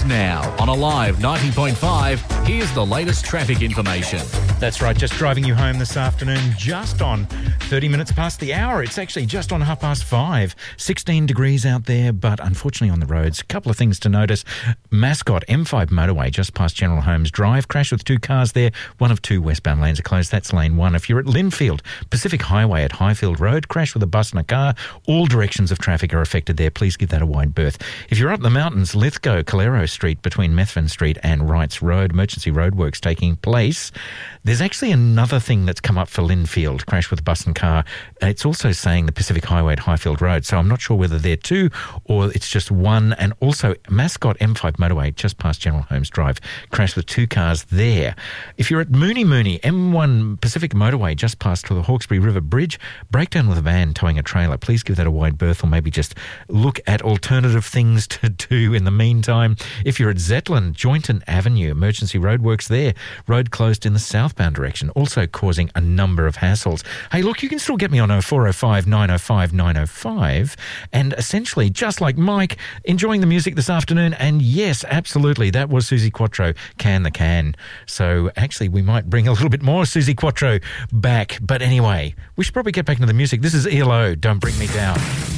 Now, on Alive 90.5, here's the latest traffic information. That's right, just driving you home this afternoon, just on 30 minutes past the hour. It's actually just on 5:30. 16 degrees out there, but unfortunately on the roads. A couple of things to notice. Mascot, M5 motorway, just past General Holmes Drive. Crash with two cars there. One of two westbound lanes are closed. That's lane 1. If you're at Linfield, Pacific Highway at Highfield Road, crash with a bus and a car. All directions of traffic are affected there. Please give that a wide berth. If you're up the mountains, Lithgow, Calero Street between Methven Street and Wrights Road, emergency roadworks taking place. There's actually another thing that's come up for Linfield, crash with a bus and car. It's also saying the Pacific Highway at Highfield Road, so I'm not sure whether they're two or it's just one. And also Mascot M5 motorway just past General Holmes Drive, crash with two cars there. If you're at Mooney, M1 Pacific motorway just past the Hawkesbury River Bridge, breakdown with a van towing a trailer. Please give that a wide berth or maybe just look at alternative things to do in the meantime. If you're at Zetland, Joynton Avenue, emergency roadworks there, road closed in the southbound direction, also causing a number of hassles. Hey, look, you can still get me on 0405 905 905 and essentially, just like Mike, enjoying the music this afternoon. And yes, absolutely, that was Suzi Quatro, Can the Can. So actually, we might bring a little bit more Suzi Quatro back. But anyway, we should probably get back into the music. This is ELO, Don't Bring Me Down.